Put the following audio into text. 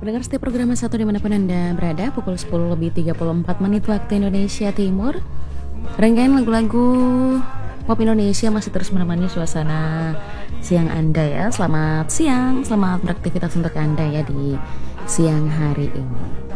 Pendengar setiap program satu dimanapun Anda berada, pukul 10 lebih 34 menit waktu Indonesia Timur. Rangkaian lagu-lagu pop Indonesia masih terus menemani suasana siang Anda ya. Selamat siang, selamat beraktivitas untuk Anda ya di siang hari ini.